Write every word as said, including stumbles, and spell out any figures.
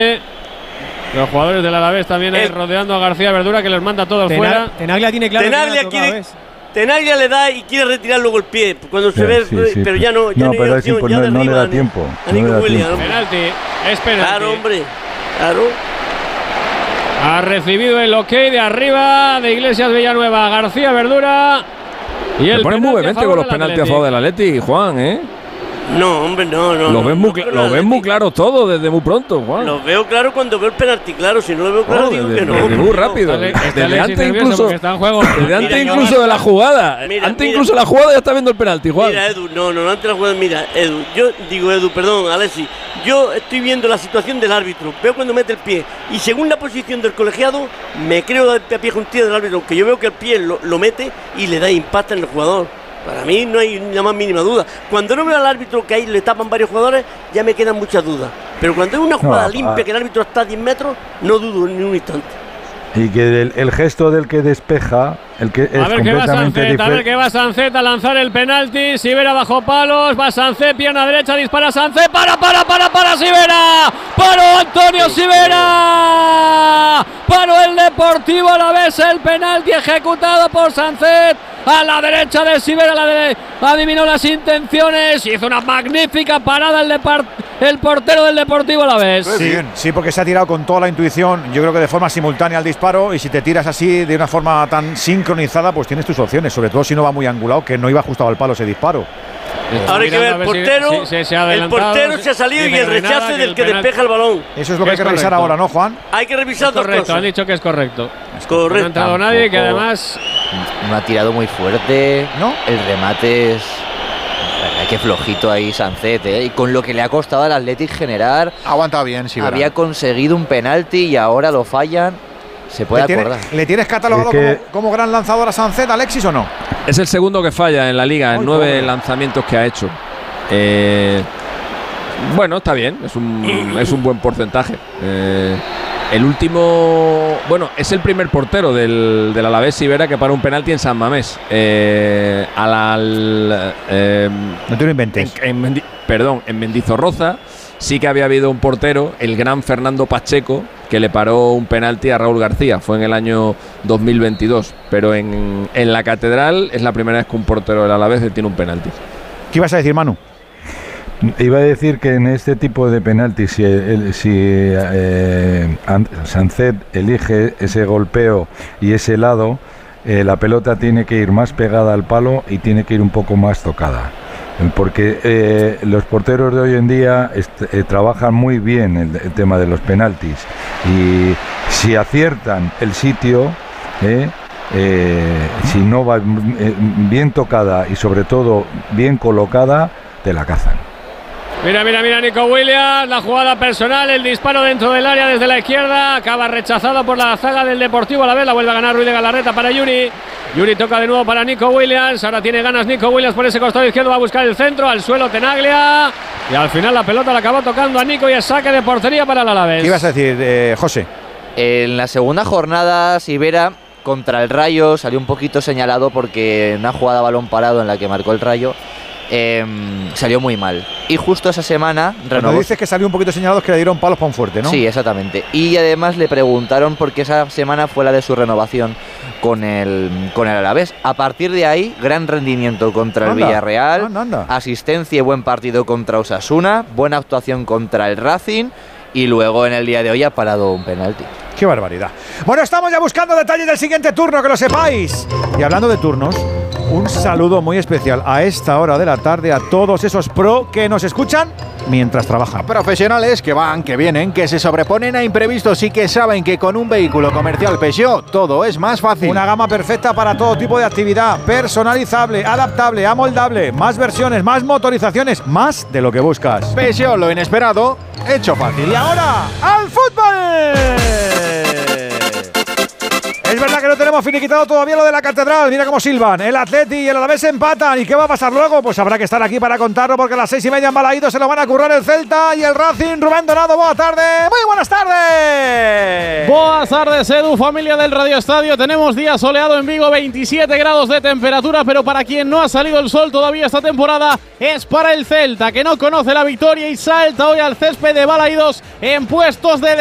Los jugadores del Alavés también el, rodeando a García Verdura, que les manda a todos Tenag, fuera. Tenaglia tiene claro Tenaglia, que quiere, Tenaglia le da y quiere retirar luego el pie cuando se sí, ve, sí, sí, pero ya no, ya no, no, pero opción, es ya no, de no arriba, le da tiempo. A Nico no Williams. Penalti, es penalti. Claro, hombre, claro. Ha recibido el ok de arriba de Iglesias Villanueva, García Verdura. Y el Me pones muy vehemente con los penaltis a favor del Atleti, Juan, ¿eh? No, hombre, no, no. Lo ves no, muy, no, lo ves muy claro todo desde muy pronto, Juan. Lo veo claro cuando veo el penalti, claro. Si no lo veo claro, oh, digo desde, que no. Desde muy rápido. Está, está desde antes incluso, desde mira, antes incluso de la jugada. Mira, antes mira, incluso de la jugada ya está viendo el penalti, Juan. Mira, Edu, no, no, no antes de la jugada. Mira, Edu, yo digo, Edu, perdón, Alexis. Yo estoy viendo la situación del árbitro. Veo cuando mete el pie. Y según la posición del colegiado, me creo de pie juntilla del árbitro. Aunque yo veo que el pie lo, lo mete y le da impacto en el jugador. Para mí no hay la más mínima duda. Cuando no veo al árbitro que ahí le tapan varios jugadores, ya me quedan muchas dudas. Pero cuando hay una jugada no, limpia, a... que el árbitro está a diez metros, no dudo ni un instante. Y que el, el gesto del que despeja, el que es a ver qué va Sancet, diferente. a ver qué va Sancet a lanzar el penalti. Sivera bajo palos, va Sancet, pierna derecha, dispara Sancet, para, para, para, para Sivera. Paró Antonio Sivera. Paró el Deportivo Alavés, el penalti ejecutado por Sancet. A la derecha de Sivera, la de, adivinó las intenciones, hizo una magnífica parada el, depart, el portero del Deportivo Alavés. Sí, sí, porque se ha tirado con toda la intuición, yo creo que de forma simultánea al disparo, y si te tiras así de una forma tan sincronizada, pues tienes tus opciones, sobre todo si no va muy angulado, que no iba ajustado al palo ese disparo. Ahora hay que ver el portero, si, si, si se el portero se ha salido y el rechace del que despeja el balón. Eso es lo que hay que revisar ahora, ¿no, Juan? Hay que revisar dos cosas. Han dicho que es correcto. Es correcto. No ha entrado nadie, que además no ha tirado muy fuerte, ¿no? El remate es qué flojito ahí Sancet, ¿eh? Y con lo que le ha costado al Athletic generar, aguanta bien, sí. Había verdad. conseguido un penalti y ahora lo fallan. Se puede ¿Le acordar. Tiene, ¿Le tienes catalogado es que como, como gran lanzador a Sancet, Alexis, o no? Es el segundo que falla en la liga, en nueve pobre. lanzamientos que ha hecho. Eh, bueno, está bien, es un, es un buen porcentaje. Eh, el último, bueno, es el primer portero del, del Alavés Sivera que para un penalti en San Mamés. Eh, al, al, eh, no te lo inventes. En, en, perdón, en Mendizorroza sí que había habido un portero, el gran Fernando Pacheco, que le paró un penalti a Raúl García. Fue en el año dos mil veintidós. Pero en, en la Catedral es la primera vez que un portero del Alavés tiene un penalti. ¿Qué ibas a decir, Manu? Iba a decir que en este tipo de penaltis, si, el, si eh, Sancet elige ese golpeo y ese lado, eh, la pelota tiene que ir más pegada al palo y tiene que ir un poco más tocada. Porque eh, los porteros de hoy en día eh, trabajan muy bien el, el tema de los penaltis. Y si aciertan el sitio, eh, eh, si no va eh, bien tocada y sobre todo bien colocada, te la cazan. Mira, mira, mira Nico Williams, la jugada personal, el disparo dentro del área desde la izquierda, acaba rechazado por la zaga del Deportivo Alavés, la vuelve a ganar Ruiz de Galarreta para Yuri. Yuri toca de nuevo para Nico Williams, ahora tiene ganas Nico Williams por ese costado izquierdo, va a buscar el centro, al suelo Tenaglia, y al final la pelota la acabó tocando a Nico y es saque de portería para el Alavés. ¿Qué ibas a decir, eh, José? En la segunda jornada, Sivera contra el Rayo salió un poquito señalado porque en una jugada a balón parado en la que marcó el Rayo, Eh, salió muy mal. Y justo esa semana renovó. Cuando dices que salió un poquito señalado es que le dieron palos para un fuerte, ¿no? Sí, exactamente. Y además le preguntaron por qué esa semana fue la de su renovación con el, con el Alavés. A partir de ahí, gran rendimiento contra el anda, Villarreal, anda, anda. asistencia y buen partido contra Osasuna, buena actuación contra el Racing y luego en el día de hoy ha parado un penalti. ¡Qué barbaridad! Bueno, estamos ya buscando detalles del siguiente turno, que lo sepáis. Y hablando de turnos, un saludo muy especial a esta hora de la tarde a todos esos pro que nos escuchan mientras trabajan. Profesionales que van, que vienen, que se sobreponen a imprevistos y que saben que con un vehículo comercial Peugeot todo es más fácil. Una gama perfecta para todo tipo de actividad, personalizable, adaptable, amoldable, más versiones, más motorizaciones, más de lo que buscas. Peugeot, lo inesperado, hecho fácil. Y ahora, ¡al fútbol! Es verdad que no tenemos finiquitado todavía lo de la Catedral. Mira cómo silban. El Atleti y el Alavés empatan. ¿Y qué va a pasar luego? Pues habrá que estar aquí para contarlo, porque a las seis y media en Balaído se lo van a currar el Celta y el Racing. Rubén Donado, buenas tardes. Muy buenas tardes. Boas tardes, Edu, familia del Radio Estadio. Tenemos día soleado en Vigo, veintisiete grados de temperatura, pero para quien no ha salido el sol todavía esta temporada es para el Celta, que no conoce la victoria y salta hoy al césped de Balaídos en puestos de